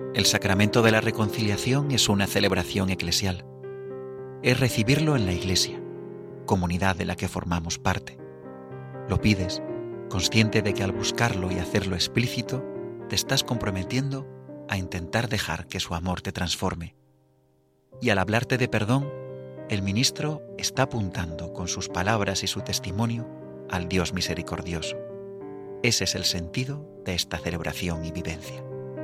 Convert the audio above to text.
El sacramento de la reconciliación es una celebración eclesial. Es recibirlo en la Iglesia, comunidad de la que formamos parte. Lo pides, consciente de que al buscarlo y hacerlo explícito, te estás comprometiendo a intentar dejar que su amor te transforme. Y al hablarte de perdón, el ministro está apuntando con sus palabras y su testimonio al Dios misericordioso. Ese es el sentido de esta celebración y vivencia.